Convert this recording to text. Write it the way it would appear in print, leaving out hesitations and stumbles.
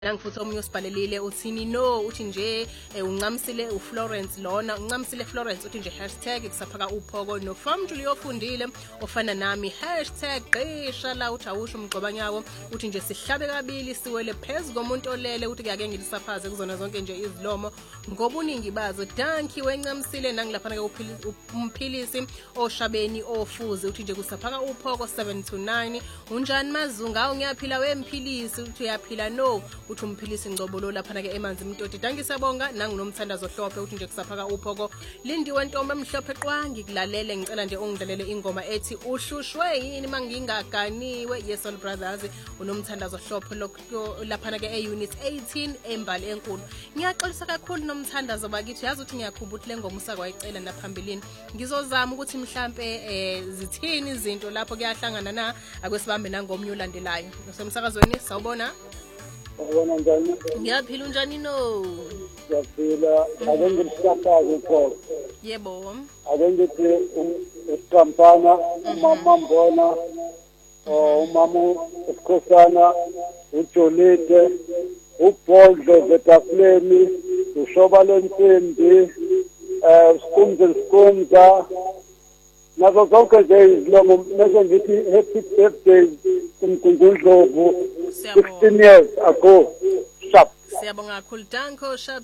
Nangifuthi omunye usibhalelile uthini no uthi nje uncamisile uFlorence lona uncamisile Florence uthi nje #kusaphaka uphoko no Famjuli ofundile ofana nami #qisha la uthi awusho umgcobanyawo uthi nje sihlabe kabili siwele phezulu komuntu olele uthi kuyake ngilisaphaze kuzona zonke nje izilomo ngobuningi bazo danki wencamisile nangilaphana ke umphilisi oshabeni ofuze uthi nje kusaphaka uphoko 7 to 9 unjani mazunga ngiyaphila wemphilisi uthi uyaphila no uthi umphilisi ngcobolo lapha ke emanzi imtoti dangisabonga nanginomthandazo hlophe uthi nje kusaphaka uphoko lindiwe ntombi emhlophe qwangi kulalele ngicela nje ungidlalele ingoma ethi uhlushwe yini mangingaganiwe yes all brothers unomthandazo hlophe lapha ke eunit 18 embali enkulu ngiyaxolisa kakhulu nomthandazo bakithi yazi ukuthi ngiyakhumbula le ngoma usakwaicela naphambilini ngizozama ukuthi mhlambe zithini izinto lapho kuyahlangana na akwesibambe nangomnye ulandelayo nosemsakazweni sawubona Ubona njani? Ngiyaphila unjani no? Ngiyaphila, ake ngisisaphake uphoko. Yebo. Ake ngithi uSiqampana, umama Mbona, umama uSikhosana, uJolide, uBhodlo zetafuleni, uShoba lensimbi, uSikumza, nazo zonke nje izilongo mase ngithi happy birthday kuMgungundlovu 16 years ago. Sharp. Siyabonga kakhulu Danko Sharp.